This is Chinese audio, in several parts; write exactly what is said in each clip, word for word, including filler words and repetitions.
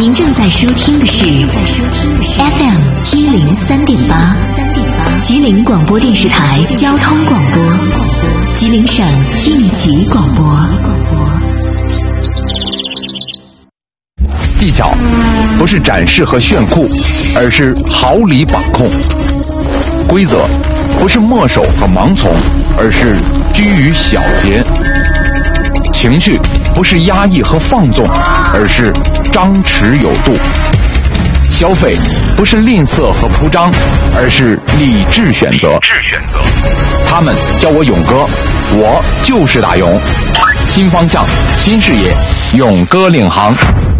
您正在收听的是 F M 一零三点八，吉林广播电视台交通广播，吉林省应急广播。 技巧不是展示和炫酷，而是毫厘把控；规则不是墨守和盲从，而是居于小节；情绪不是压抑和放纵，而是张弛有度；消费不是吝啬和铺张，而是理智选择。他们叫我勇哥，我就是大勇。新方向，新视野，勇哥领航。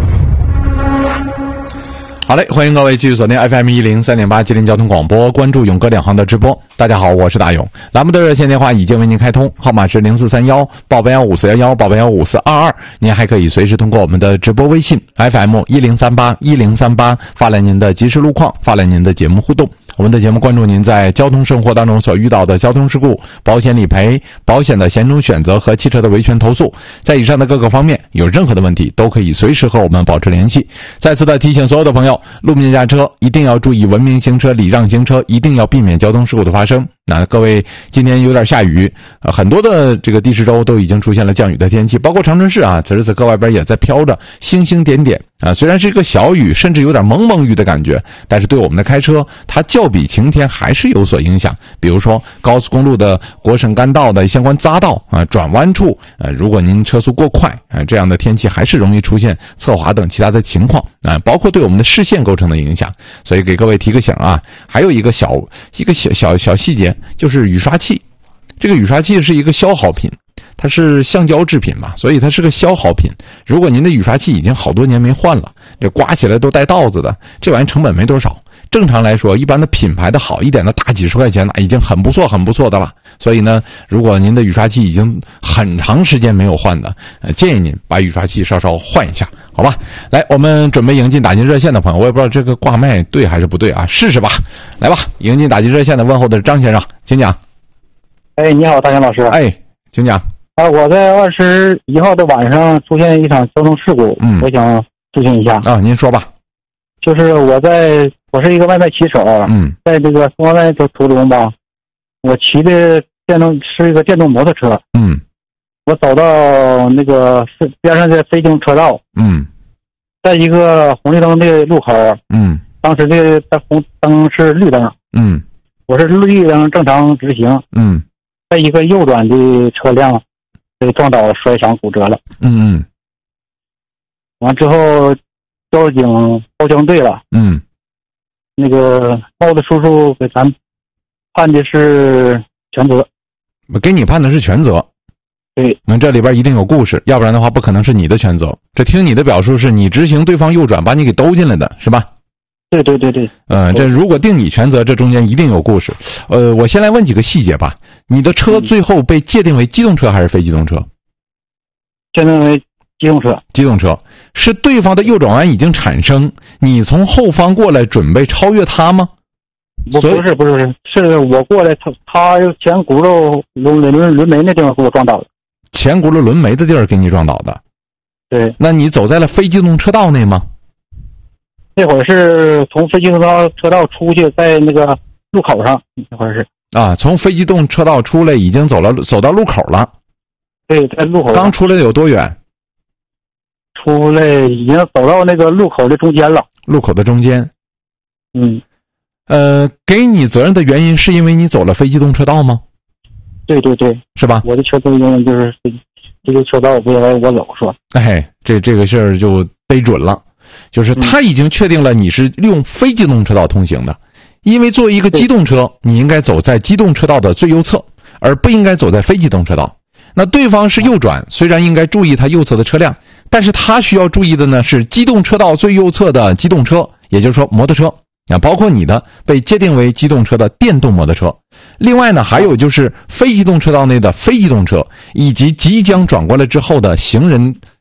好嘞，欢迎各位继续锁定 F M 一零三点八吉林交通广播，关注勇哥两行的直播。大家好，我是大勇。栏目的热线电话已经为您开通，号码是零四三幺报八幺五四幺幺报八幺五四二二。您还可以随时通过我们的直播微信 F M 一零三八一零三八发来您的即时路况，发来您的节目互动。我们的节目关注您在交通生活当中所遇到的交通事故、保险理赔、保险的险种选择和汽车的维权投诉。在以上的各个方面有任何的问题都可以随时和我们保持联系。再次的提醒所有的朋友，路面驾车一定要注意文明行车、礼让行车，一定要避免交通事故的发生。那各位，今天有点下雨，呃，很多的这个地市州都已经出现了降雨的天气，包括长春市啊，此时此刻外边也在飘着星星点点啊。虽然是一个小雨，甚至有点蒙蒙雨的感觉，但是对我们的开车，它较比晴天还是有所影响。比如说高速公路的国省干道的相关匝道啊、转弯处，呃，如果您车速过快啊，这样的天气还是容易出现侧滑等其他的情况啊，包括对我们的视线构成的影响。所以给各位提个醒啊，还有一个小一个小小小细节。就是雨刷器，这个雨刷器是一个消耗品，它是橡胶制品嘛，所以它是个消耗品。如果您的雨刷器已经好多年没换了，这刮起来都带道子的，这玩意成本没多少。正常来说，一般的品牌的好一点的大几十块钱，那已经很不错很不错的了。所以呢，如果您的雨刷器已经很长时间没有换的，呃，建议您把雨刷器稍稍换一下，好吧？来，我们准备迎进打进热线的朋友，我也不知道这个挂麦对还是不对啊，试试吧。来吧，迎进打进热线的问候的是张先生，请讲。 哎，你好，大杨老师。 哎，请讲。 啊，我在二十一号的晚上出现一场交通事故，嗯，我想咨询一下。 啊，您说吧。 就是我在，我是一个外卖骑手，嗯，在这个送外卖的途中吧，我骑的电动是一个电动摩托车，嗯，我走到那个边上的非机动车道，嗯，在一个红绿灯的路口，嗯，当时的红灯是绿灯，嗯，我是绿灯正常直行，嗯，在一个右转的车辆被撞倒摔伤骨折了，嗯嗯，完之后交警交警队了，嗯，那个报的叔叔给咱判的是全责， 给你判的是全责。 对， 那这里边一定有故事，要不然的话不可能是你的全责。这听你的表述是你执行对方右转把你给兜进来的，是吧？ 对对对对。 呃，这如果定你全责，这中间一定有故事。呃，我先来问几个细节吧。你的车最后被界定为机动车还是非机动车？ 界定为机动车。 机动车是对方的右转弯已经产生，你从后方过来准备超越他吗？ 不不是不是，是我过来，他他前轱辘轮轮轮眉那地方给我撞倒的。 前轱辘轮眉的地儿给你撞倒的。 对。 那你走在了非机动车道内吗？ 那会儿是从非机动车道出去，在那个路口上，那会儿是。 啊，从非机动车道出来，已经走了，走到路口了。 对，在路口上。 刚出来有多远？ 出来已经走到那个路口的中间了。 路口的中间。 嗯。 呃，给你责任的原因是因为你走了非机动车道吗？ 对对对， 是吧？ 我的车责任就是这个车道我不应该我走，是吧？ 哎，这这个事儿就逮准了，就是他已经确定了你是利用非机动车道通行的，因为作为一个机动车，你应该走在机动车道的最右侧，而不应该走在非机动车道。那对方是右转，虽然应该注意他右侧的车辆，但是他需要注意的呢是机动车道最右侧的机动车，也就是说摩托车。啊，包括你的被界定为机动车的电动摩托车，另外呢，还有就是非机动车道内的非机动车，以及即将转过来之后的行人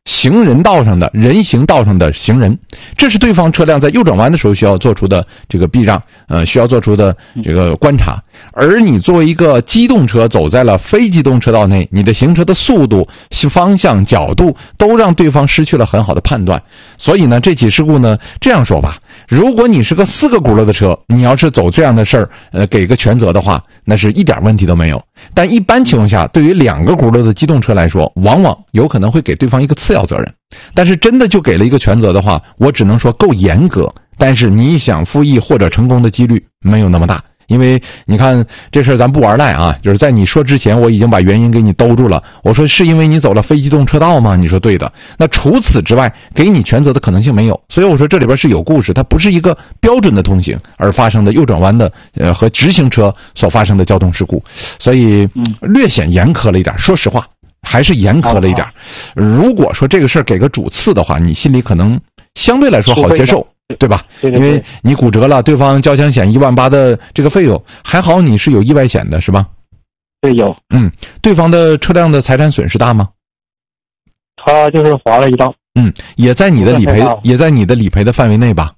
行人道上的人行道上的行人，这是对方车辆在右转弯的时候需要做出的这个避让，呃，需要做出的这个观察。而你作为一个机动车走在了非机动车道内，你的行车的速度、方向、角度都让对方失去了很好的判断。所以呢，这起事故呢，这样说吧，如果你是个四个轱辘的车，你要是走这样的事儿，呃，给个全责的话，那是一点问题都没有。但一般情况下，对于两个轱辘的机动车来说，往往有可能会给对方一个次要责任。但是真的就给了一个全责的话，我只能说够严格，但是你想复议或者成功的几率没有那么大。因为你看这事儿咱不玩赖啊，就是在你说之前我已经把原因给你兜住了。我说是因为你走了非机动车道吗？你说对的。那除此之外给你全责的可能性没有，所以我说这里边是有故事，它不是一个标准的通行而发生的右转弯的呃和直行车所发生的交通事故，所以略显严苛了一点，说实话还是严苛了一点。如果说这个事儿给个主次的话，你心里可能相对来说好接受，对吧？ 对对对， 因为你骨折了，对方交强险一万八的这个费用，还好你是有意外险的，是吧？ 对，有。 嗯，对方的车辆的财产损失大吗？ 他就是划了一道。 嗯，也在你的理赔，也在你的理赔的范围内吧？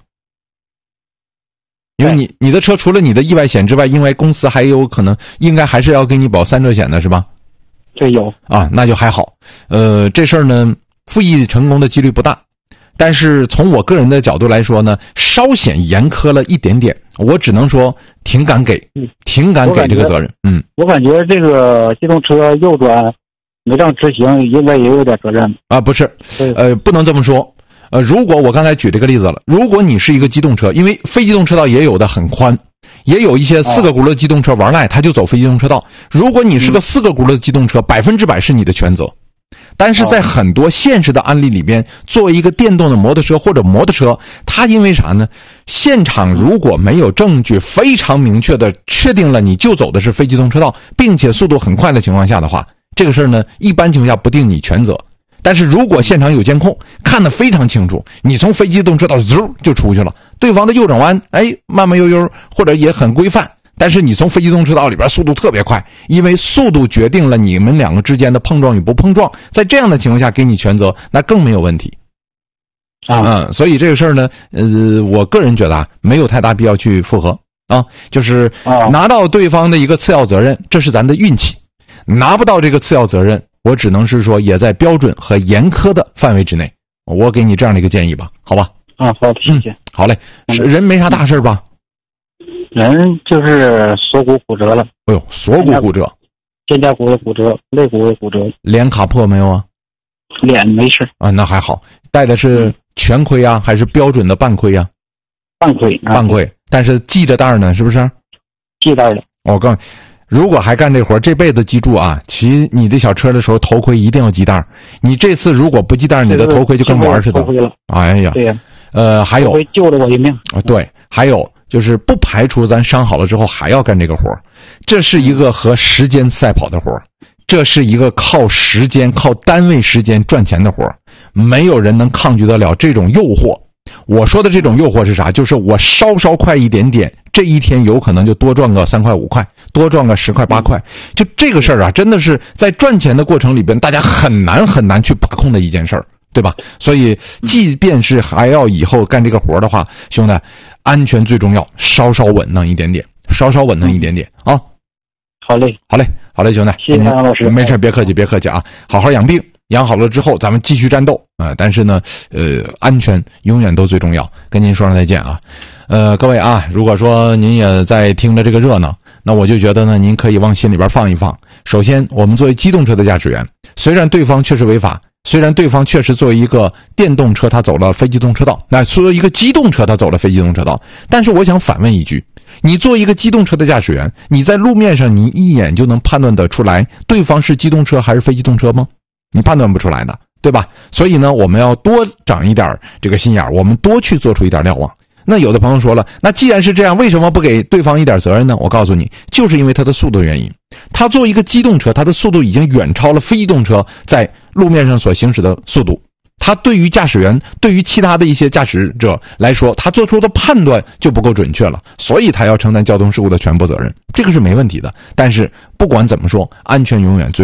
因为你你的车除了你的意外险之外，因为公司还有可能应该还是要给你保三者险的，是吧？ 对，有。 啊，那就还好。呃，这事儿呢，复议成功的几率不大。但是从我个人的角度来说呢，稍显严苛了一点点，我只能说挺敢给，挺敢给这个责任。嗯， 我感觉这个机动车右转没让直行，应该也有点责任啊。不是，呃，不能这么说。呃，如果我刚才举这个例子了，如果你是一个机动车，因为非机动车道也有的很宽，也有一些四个轱辘的机动车玩赖，他就走非机动车道。如果你是个四个轱辘的机动车，百分之百是你的全责。但是在很多现实的案例里边，作为一个电动的摩托车或者摩托车，它因为啥呢？现场如果没有证据非常明确的确定了你就走的是非机动车道，并且速度很快的情况下的话，这个事儿呢，一般情况下不定你全责。但是如果现场有监控，看得非常清楚，你从非机动车道嗖就出去了，对方的右转弯，哎，慢慢悠悠或者也很规范。但是你从非机动车道里边速度特别快，因为速度决定了你们两个之间的碰撞与不碰撞，在这样的情况下给你全责，那更没有问题啊。嗯，所以这个事儿呢，呃，我个人觉得啊，没有太大必要去复核啊，就是拿到对方的一个次要责任，这是咱的运气；拿不到这个次要责任，我只能是说也在标准和严苛的范围之内。我给你这样的一个建议吧，好吧？ 啊，好，谢谢。 嗯、好嘞，人没啥大事吧？ 人就是锁骨骨折了。 哎呦，锁骨骨折， 肩胛骨的骨折，肋骨的骨折。 脸卡破没有啊？ 脸没事啊，那还好。戴的是全盔啊，还是标准的半盔啊？ 半盔， 半盔。但是系着带呢，是不是？ 系带的。 我告诉你，如果还干这活，这辈子记住啊，骑你的小车的时候，头盔一定要系带。你这次如果不系带，你的头盔就跟玩似的。哎呀， 对呀。 呃，还有救了我一命啊！对，还有就是不排除咱伤好了之后还要干这个活，这是一个和时间赛跑的活，这是一个靠时间、靠单位时间赚钱的活，没有人能抗拒得了这种诱惑。我说的这种诱惑是啥？就是我稍稍快一点点，这一天有可能就多赚个三块五块，多赚个十块八块。就这个事儿啊，真的是在赚钱的过程里边，大家很难很难去把控的一件事儿。对吧？所以即便是还要以后干这个活的话，兄弟，安全最重要，稍稍稳当一点点，稍稍稳当一点点啊。 好嘞， 好嘞，好嘞，兄弟， 谢谢杨老师。 没事，别客气，别客气啊，好好养病，养好了之后咱们继续战斗啊、呃！但是呢，呃，安全永远都最重要。跟您说声再见啊。呃，各位啊，如果说您也在听着这个热闹，那我就觉得呢，您可以往心里边放一放。首先，我们作为机动车的驾驶员，虽然对方确实违法。虽然对方确实作为一个电动车他走了非机动车道，那作为一个机动车他走了非机动车道，但是我想反问一句，你作为一个机动车的驾驶员，你在路面上你一眼就能判断得出来对方是机动车还是非机动车吗？你判断不出来的，对吧？所以呢，我们要多长一点这个心眼，我们多去做出一点瞭望。那有的朋友说了，那既然是这样，为什么不给对方一点责任呢？我告诉你，就是因为他的速度原因。他作为一个机动车，他的速度已经远超了非机动车在路面上所行驶的速度。他对于驾驶员，对于其他的一些驾驶者来说，他做出的判断就不够准确了，所以他要承担交通事故的全部责任，这个是没问题的。但是不管怎么说，安全永远最重要。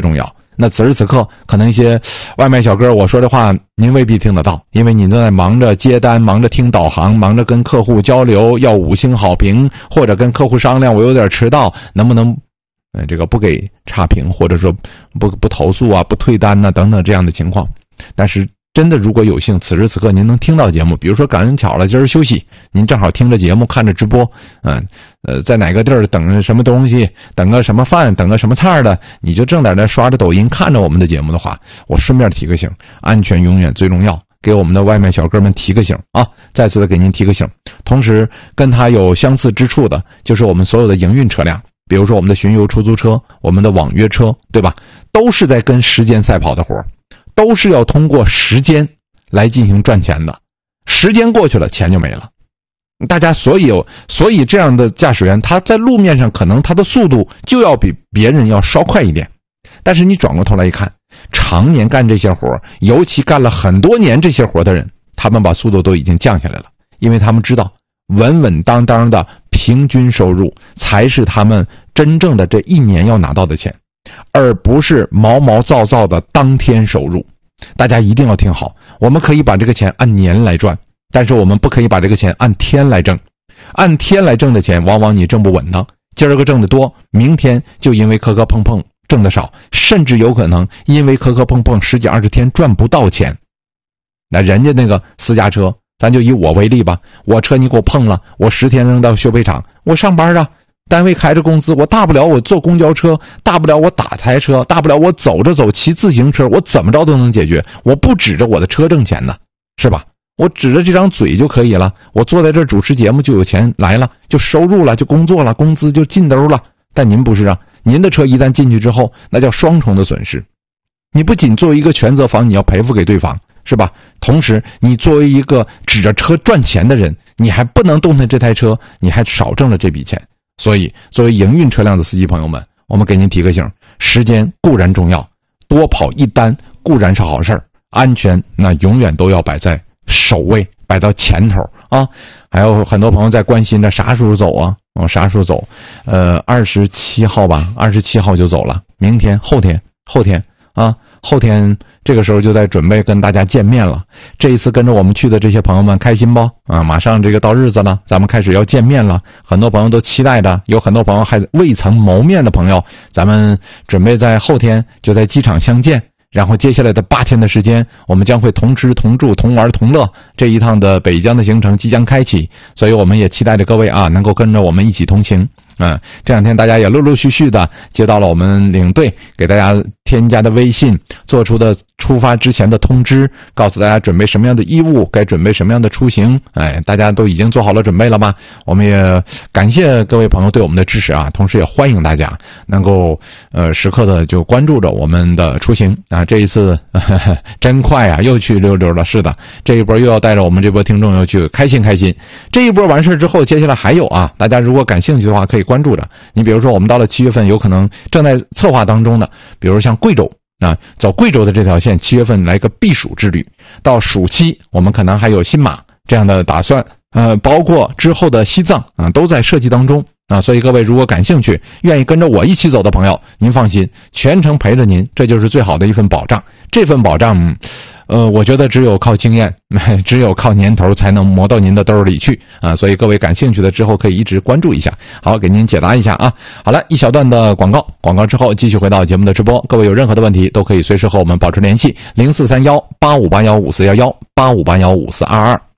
那此时此刻，可能一些外卖小哥我说的话您未必听得到，因为你正在忙着接单，忙着听导航，忙着跟客户交流，要五星好评，或者跟客户商量我有点迟到，能不能呃这个不给差评，或者说不不投诉啊，不退单呐、啊、等等这样的情况。但是真的如果有幸此时此刻您能听到节目，比如说赶上巧了今儿休息，您正好听着节目看着直播，嗯呃在哪个地儿等着什么东西，等个什么饭，等个什么菜的，你就正在那刷着抖音看着我们的节目的话，我顺便提个醒，安全永远最重要，给我们的外卖小哥们提个醒啊，再次的给您提个醒。同时跟它有相似之处的就是我们所有的营运车辆，比如说我们的巡游出租车，我们的网约车，对吧，都是在跟时间赛跑的活，都是要通过时间来进行赚钱的，时间过去了钱就没了。大家所以有所以这样的驾驶员，他在路面上可能他的速度就要比别人要稍快一点，但是你转过头来一看，常年干这些活，尤其干了很多年这些活的人，他们把速度都已经降下来了，因为他们知道稳稳当当的平均收入才是他们真正的这一年要拿到的钱，而不是毛毛躁躁的当天收入。大家一定要听好，我们可以把这个钱按年来赚，但是我们不可以把这个钱按天来挣。按天来挣的钱往往你挣不稳当，今儿个挣得多，明天就因为磕磕碰碰挣得少，甚至有可能因为磕磕碰碰十几二十天赚不到钱。那人家那个私家车，咱就以我为例吧，我车你给我碰了，我十天扔到修配厂，我上班啊，单位开着工资，我大不了我坐公交车，大不了我打台车，大不了我走着走骑自行车，我怎么着都能解决，我不指着我的车挣钱呢，是吧？我指着这张嘴就可以了，我坐在这儿主持节目就有钱来了，就收入了，就工作了，工资就进兜了。但您不是啊，您的车一旦进去之后，那叫双重的损失。你不仅作为一个全责方你要赔付给对方，是吧？同时你作为一个指着车赚钱的人，你还不能动弹这台车，你还少挣了这笔钱。所以作为营运车辆的司机朋友们，我们给您提个醒，时间固然重要，多跑一单固然是好事儿，安全那永远都要摆在首位，摆到前头啊！还有很多朋友在关心着啥时候走啊？哦，啥时候走？呃，二十七号吧，二十七号就走了。明天、后天、后天啊，后天这个时候就在准备跟大家见面了。这一次跟着我们去的这些朋友们开心不？啊，马上这个到日子了，咱们开始要见面了。很多朋友都期待着，有很多朋友还未曾谋面的朋友，咱们准备在后天就在机场相见。然后接下来的八天的时间，我们将会同吃同住同玩同乐，这一趟的北疆的行程即将开启，所以我们也期待着各位啊能够跟着我们一起同行。嗯，这两天大家也陆陆续续的接到了我们领队给大家添加的微信做出的出发之前的通知，告诉大家准备什么样的衣物，该准备什么样的出行。哎，大家都已经做好了准备了吗？我们也感谢各位朋友对我们的支持啊，同时也欢迎大家能够呃时刻的就关注着我们的出行啊。这一次呵呵真快啊，又去溜溜了。是的，这一波又要带着我们这波听众又去开心开心。这一波完事之后，接下来还有啊，大家如果感兴趣的话可以关注着。你比如说我们到了七月份有可能正在策划当中的，比如像贵州啊，走贵州的这条线，七月份来个避暑之旅。到暑期我们可能还有新马这样的打算，呃，包括之后的西藏啊，都在设计当中啊。所以各位如果感兴趣，愿意跟着我一起走的朋友，您放心，全程陪着您，这就是最好的一份保障。这份保障，呃，我觉得只有靠经验，只有靠年头才能磨到您的兜里去啊！所以各位感兴趣的之后可以一直关注一下。好，给您解答一下啊。好了，一小段的广告，广告之后继续回到节目的直播。各位有任何的问题都可以随时和我们保持联系，零四三幺八五八幺五四幺幺八五八幺五四二二。